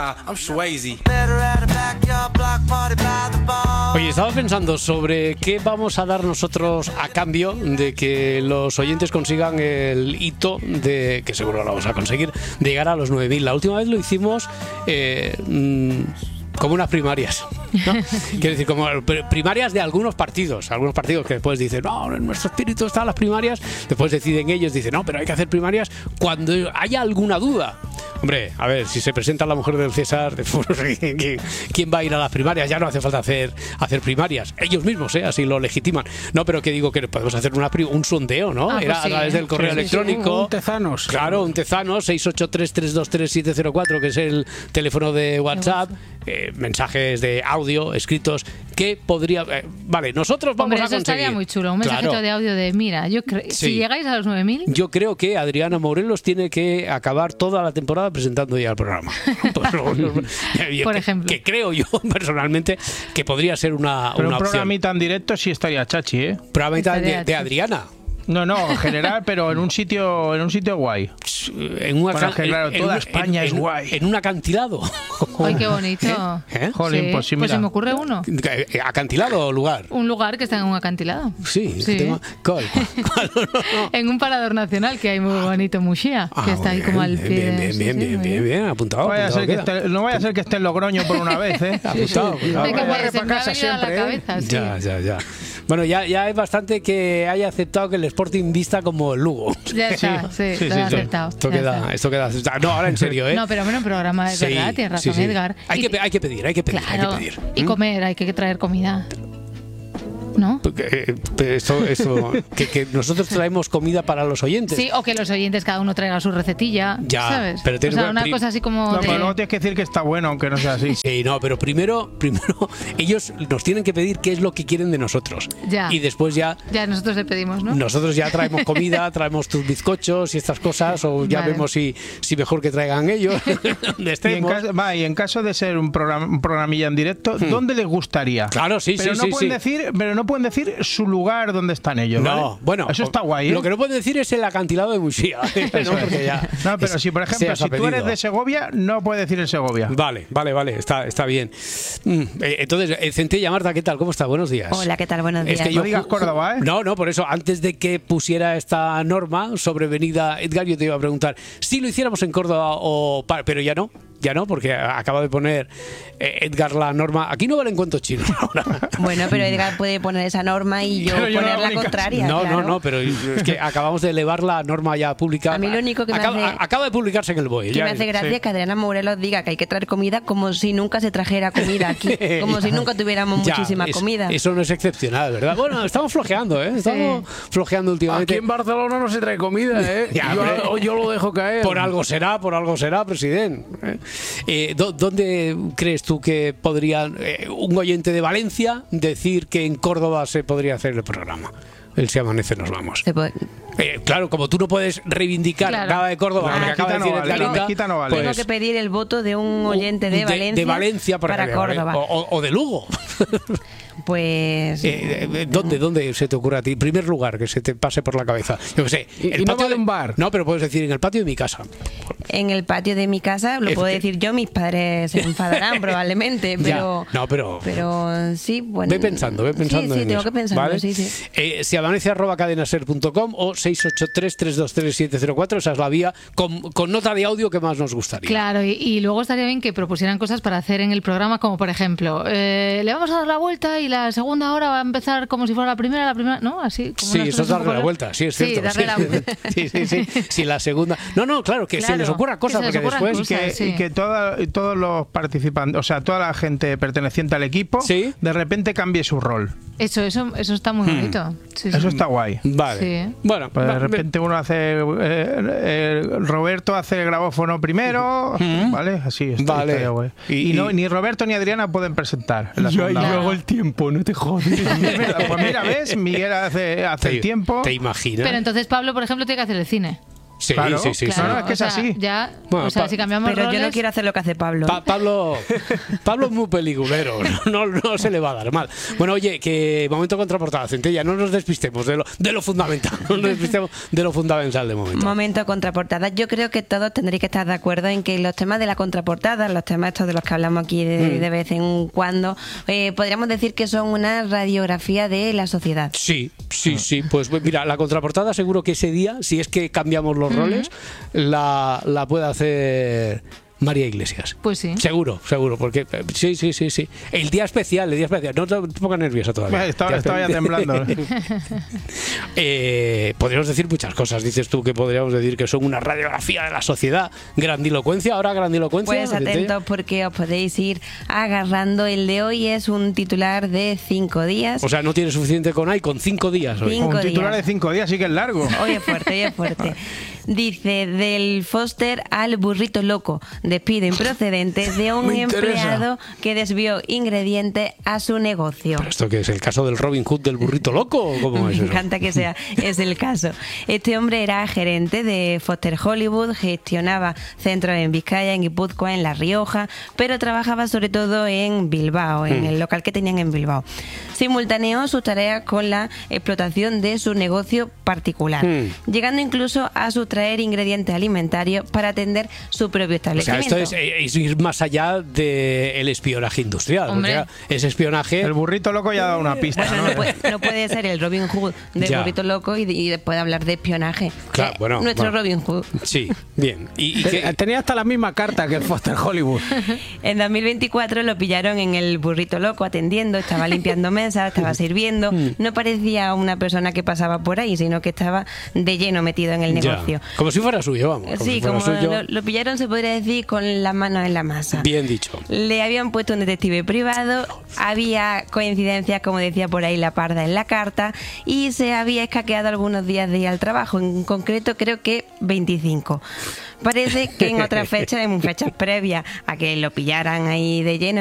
I'm Swayze. Oye, estaba pensando sobre qué vamos a dar nosotros a cambio de que los oyentes consigan el hito de, que seguro lo vamos a conseguir, de llegar a los 9.000. La última vez lo hicimos como unas primarias, ¿no? Quiero decir, como primarias de algunos partidos que después dicen, no, en nuestro espíritu están las primarias, después deciden ellos, dicen, no, pero hay que hacer primarias cuando haya alguna duda. Hombre, a ver, si se presenta la mujer del César, ¿quién va a ir a las primarias? Ya no hace falta hacer primarias. Ellos mismos, así lo legitiman. No, pero que digo que podemos hacer un sondeo, ¿no? Pues Era sí, a través del correo electrónico. Un tezanos. Claro, un tezanos, 683-323-704, que es el teléfono de WhatsApp. Mensajes de audio escritos que podría... vale, nosotros vamos a conseguir... Estaría muy chulo, un mensajito de audio de, mira, si llegáis a los 9.000... Yo creo que Adriana Morelos tiene que acabar toda la temporada presentando ya el programa. Por ejemplo. Que creo yo, personalmente, que podría ser una Pero un opción. programita en directo sí estaría chachi, ¿eh? Programita de Adriana. No, en general, pero en un sitio guay. Claro, toda España es guay. En un acantilado. ¡Ay, qué bonito! Jolín, sí, pues sí, pues mira. se me ocurre uno. ¿Acantilado o lugar? Un lugar que está en un acantilado. Sí. ¿Cuál? En un parador nacional que hay muy bonito, Muxía, que está ahí como al pie. Bien, apuntado. No vaya a ser que esté en Logroño por una vez, ¿eh? Apuntado. Hay que para casa siempre, cabeza, sí. Ya. Bueno, ya es bastante que haya aceptado que el Sporting vista como el Lugo. Ya está, sí, lo he aceptado. Esto queda aceptado. No, ahora en serio, ¿eh? No, pero bueno, programa es verdad, tienes razón, Edgar. Hay que pedir. Claro, y comer, hay que traer comida. ¿No? Que nosotros traemos comida para los oyentes. Sí, o que los oyentes cada uno traiga su recetilla, ya, ¿sabes? Pero una cosa así como pero luego tienes que decir que está bueno, aunque no sea así. Sí, no, pero primero ellos nos tienen que pedir qué es lo que quieren de nosotros. Ya. Y después ya nosotros le pedimos, ¿no? Nosotros ya traemos comida, traemos tus bizcochos y estas cosas, o ya vemos si mejor que traigan ellos. Donde estemos. Y en caso de ser un programilla en directo, ¿dónde les gustaría? Claro, pero no pueden decir su lugar donde están ellos, ¿vale? No, bueno, eso está guay, ¿eh? Lo que no pueden decir es el acantilado de Muxía. No, pero si por ejemplo, si tú eres de Segovia, no puedes decir en Segovia. Vale, está bien. Entonces, Centella, Marta, ¿qué tal? ¿Cómo está? Buenos días. Hola, ¿qué tal? Buenos días. Es que no digas Córdoba, ¿eh? No, por eso, antes de que pusiera esta norma sobrevenida, Edgar, yo te iba a preguntar si lo hiciéramos en Córdoba pero ya no, porque acaba de poner Edgar la norma. Aquí no valen cuentos chinos ahora. Bueno, pero Edgar puede poner esa norma y yo poner la contraria. No, pero es que acabamos de elevar la norma ya pública. A mí lo único que acaba de publicarse en el BOE. Me hace gracia que Adriana Morelos diga que hay que traer comida como si nunca se trajera comida aquí, como si nunca tuviéramos muchísima comida. Eso no es excepcional, ¿verdad? Bueno, estamos flojeando, ¿eh? Estamos flojeando últimamente. Aquí en Barcelona no se trae comida, ¿eh? Yo lo dejo caer. Por algo será, presidente. ¿Dónde crees tú que podría un oyente de Valencia decir que en Córdoba se podría hacer el programa? El Si Amanece Nos Vamos. Claro, como tú no puedes reivindicar nada de Córdoba, porque acaba de decir Edgarita, no vale. Tengo que pedir el voto de un oyente de Valencia para Córdoba. O de Lugo. Pues... ¿Dónde se te ocurre a ti? Primer lugar que se te pase por la cabeza. Yo qué sé. El patio de un bar. No, pero puedes decir en el patio de mi casa. En el patio de mi casa, lo puedo decir yo, mis padres se enfadarán probablemente, pero... Ya, no, pero sí, bueno... Ve pensando Sí, tengo que pensarlo, ¿vale? Sí. Si amanece@cadenaser.com o 683-323-704, esa es la vía con nota de audio que más nos gustaría. Claro, y luego estaría bien que propusieran cosas para hacer en el programa, como por ejemplo, le vamos a dar la vuelta y la segunda hora va a empezar como si fuera la primera, ¿no? Así. Como sí, eso es darle la vuelta, sí, es cierto. Sí, darle la vuelta. Sí, la segunda... No, claro, que se les ocurra cosas, porque después... Y que todos los participantes, o sea, toda la gente perteneciente al equipo, de repente cambie su rol. Eso está muy bonito. Eso está guay. Vale. Sí. Bueno, pues de repente uno hace... Roberto hace el grabófono primero, ¿vale? Así está. Vale. Guay. Y ni Roberto ni Adriana pueden presentar. Yo hago el tiempo, no te jodes. Pues mira, ¿ves? Miguel hace el tiempo. ¿Te imaginas? Pero entonces Pablo, por ejemplo, tiene que hacer el cine. Sí, claro, sí. Claro, es que es así. Ya, Bueno, si cambiamos Pero roles... yo no quiero hacer lo que hace Pablo. Pablo es muy peliculero, no se le va a dar mal. Bueno, oye, que momento contraportada, Centella, no nos despistemos de lo fundamental, no nos despistemos de lo fundamental de momento. Momento contraportada. Yo creo que todos tendréis que estar de acuerdo en que los temas de la contraportada, los temas estos de los que hablamos aquí de vez en cuando, podríamos decir que son una radiografía de la sociedad. Sí. Pues mira, la contraportada seguro que ese día, si es que cambiamos los roles, la puede hacer María Iglesias. Pues sí. Seguro, porque sí. El día especial. No te pongas nerviosa todavía. Estaba ya temblando. Podríamos decir muchas cosas. Dices tú que podríamos decir que son una radiografía de la sociedad. Grandilocuencia, ahora grandilocuencia. Pues atentos porque os podéis ir agarrando. El de hoy es un titular de 5 días. O sea, no tiene suficiente con 5 días hoy. Un titular de 5 días sí que es largo. Hoy es fuerte. Dice, del Foster al burrito loco, despido improcedente de un empleado que desvió ingredientes a su negocio. ¿Pero esto qué es? ¿El caso del Robin Hood del burrito loco o cómo es eso? Me encanta que sea, es el caso. Este hombre era gerente de Foster Hollywood, gestionaba centros en Vizcaya, en Guipúzcoa, en La Rioja, pero trabajaba sobre todo en Bilbao, en el local que tenían en Bilbao. Simultaneó sus tareas con la explotación de su negocio particular, llegando incluso a sustraer ingredientes alimentarios para atender su propio establecimiento. O sea, esto es ir más allá del espionaje industrial. Hombre. O sea, es espionaje... El burrito loco ya ha dado una pista. Bueno, no puede ser el Robin Hood del burrito loco y después hablar de espionaje. Claro, bueno, nuestro Robin Hood. Sí, bien. ¿Y qué? Tenía hasta la misma carta que el Foster Hollywood. En 2024 lo pillaron en el burrito loco atendiendo, estaba limpiando mesas, estaba sirviendo. No parecía una persona que pasaba por ahí, sino que estaba de lleno metido en el negocio. Como si fuera suyo, vamos. Sí, como lo pillaron, se podría decir, con las manos en la masa. Bien dicho. Le habían puesto un detective privado, había coincidencias, como decía por ahí la parda en la carta, y se había escaqueado algunos días de ir al trabajo, en concreto creo que 25. Parece que en otras fechas, en fechas previas a que lo pillaran ahí de lleno